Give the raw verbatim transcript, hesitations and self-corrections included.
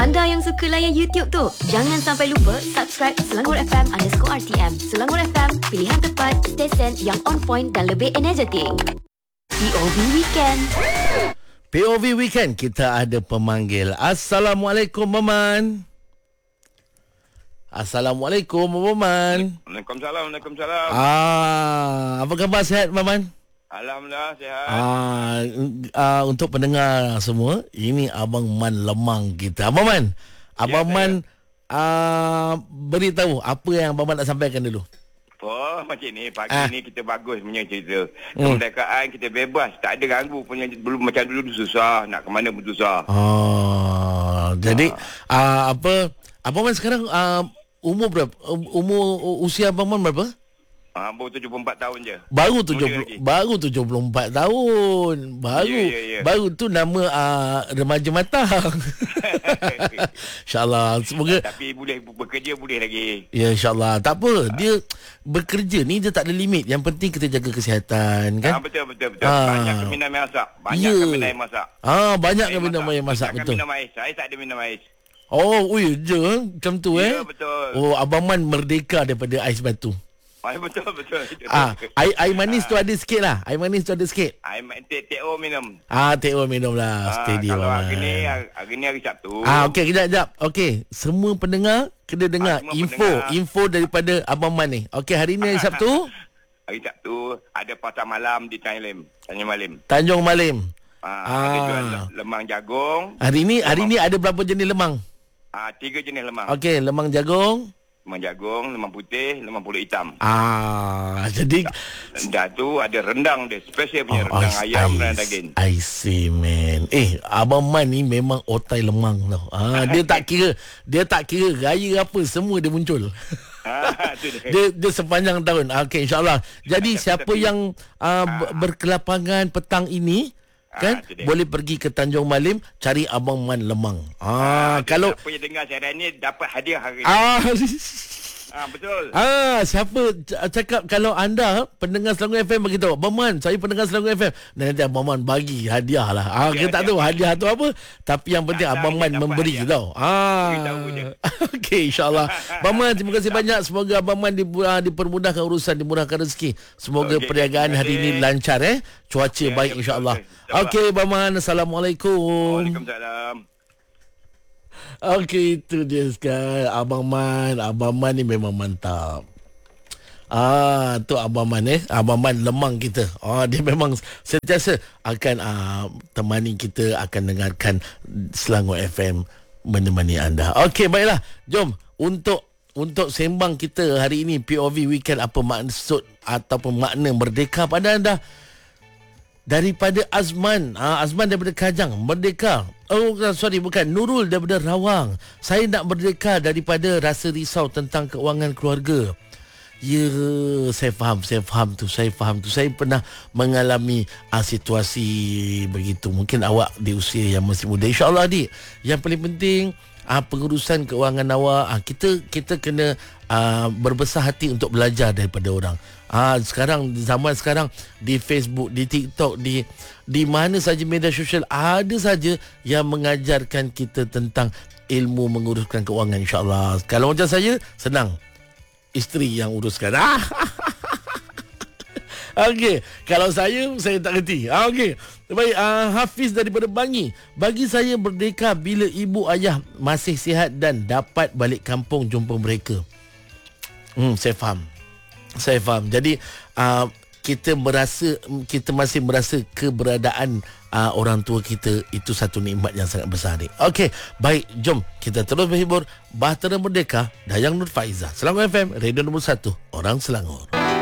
Anda yang suka layan YouTube tu, jangan sampai lupa subscribe Selangor F M underscore R T M. Selangor F M, pilihan tepat, stesen yang on point dan lebih energetik. P O V Weekend. P O V Weekend, kita ada pemanggil. Assalamualaikum, Maman. Assalamualaikum, Maman. Waalaikumsalam, Waalaikumsalam. Ah, apa khabar, sihat, Maman? Alhamdulillah, sihat. Ah, uh, untuk pendengar semua, ini Abang Man Lemang kita. Abang Man, Abang ya, Man uh, beritahu apa yang Abang Man nak sampaikan dulu. Oh, macam ni. Pagi ah. ni kita bagus punya cerita. Hmm. Kemerdekaan kita bebas. Tak ada ganggu punya. Belum macam dulu susah. Nak ke mana pun susah. Oh, jadi ah. uh, apa Abang Man sekarang uh, umur berapa? Umur usia Abang Man berapa? Ah, baru tujuh puluh empat tahun je. Baru tujuh puluh baru tujuh puluh empat tahun. Baru yeah, yeah, yeah. baru tu nama uh, remaja matang. InsyaAllah. Semoga. Tapi boleh bekerja boleh lagi. Ya, insyaAllah. Tak apa. Dia bekerja ni dia tak ada limit. Yang penting kita jaga kesihatan, kan? Ah, betul betul betul. Ah. Banyak minum air masak. Banyak yeah. minum air masak. Ah, banyak air minum air masak, betul. Minum air. Saya tak ada minum air. Oh, ui, je macam tu eh. Ya, betul. Oh, Abang Man merdeka daripada ais batu. Ah, betul betul. Ah, air, air manis ah. tu ada sikit lah. Air manis tu ada sikit. Air T O minum. Ah, T O minum lah. Ah, Steady kalau lah. hari ni, hari ni hari Sabtu. Ah, okey, kejap, kejap. Okey, semua pendengar kena dengar ah, info, pendengar. info daripada Abang Man ni. Okey, hari ni hari Sabtu. Hari Sabtu ada pasar malam di Tanjung Tanjung Malim. Tanjung Malim. Ah, ah. Ada jual lemang jagung. Hari ni, hari lemang. ni ada berapa jenis lemang? Ah, tiga jenis lemang. Okey, lemang jagung. Lemang jagung, lemang putih, lemang pulut hitam. Ah, jadi dah tu ada rendang dia, special punya oh, rendang I, ayam I, dan daging. I see, man. Eh, Abang Man ni memang otai lemang tau. Ah, dia tak kira, dia tak kira gaya apa, semua dia muncul. Ah, tu dia. dia dia sepanjang tahun. Okey, insya-Allah. Jadi siapa yang uh, ah. berkelapangan petang ini kan ah, boleh pergi ke Tanjung Malim cari Abang Man Lemang. Ah, ah kalau siapa yang dengar siaran ni dapat hadiah hari ni. Ah. Ah, betul. Ah, siapa cakap kalau anda pendengar Selangor F M beritahu, Abang Man, saya pendengar Selangor F M. Dan nanti Abang Man bagi hadiah lah. Ah, kita tak tahu hadiah tu apa, tapi yang penting Abang Man memberi tau. Ah. Okey, insya-Allah. Abang Man, terima kasih banyak. Semoga Abang Man di, uh, dipermudahkan urusan, dimurahkan rezeki. Semoga okay, perniagaan hari ini lancar eh. Cuaca ya, baik insya-Allah. Okey, Abang Man, assalamualaikum. Waalaikumsalam. Okey, itu dia sekarang Abang Man. Abang Man ni memang mantap. Ah, tu Abang Man eh. Abang Man Lemang kita. Ah, dia memang sentiasa akan ah, temani kita, akan dengarkan Selangor F M menemani anda. Okey, baiklah. Jom untuk untuk sembang kita hari ini P O V Weekend, apa maksud ataupun makna merdeka pada anda? Daripada Azman. Ah, Azman daripada Kajang. Merdeka. Oh, sorry, bukan. Nurul daripada Rawang. Saya nak merdeka daripada rasa risau tentang keuangan keluarga. Ya, saya faham. Saya faham tu. Saya faham tu. Saya pernah mengalami ah, situasi begitu. Mungkin awak di usia yang masih muda. InsyaAllah, adik. Yang paling penting, ah, pengurusan keuangan awak. Ah, kita kita kena ah, berbesar hati untuk belajar daripada orang. Ah, sekarang zaman sekarang di Facebook, di TikTok, di di mana saja media sosial ada saja yang mengajarkan kita tentang ilmu menguruskan keuangan, insya-Allah. Kalau macam saya, senang. Isteri yang uruskan. Ah. Okey, kalau saya saya tak reti. Ah, okey. Baik, uh, Hafiz daripada Bangi. Bagi saya merdeka bila ibu ayah masih sihat dan dapat balik kampung jumpa mereka. Hmm, saya faham. Saya faham. Jadi uh, kita merasa kita masih merasa keberadaan uh, orang tua kita itu satu nikmat yang sangat besar ni. Okey, baik, jom kita terus berhibur. Bahtera Merdeka, Dayang Nur Faizah. Selangor F M, radio nombor satu, orang Selangor.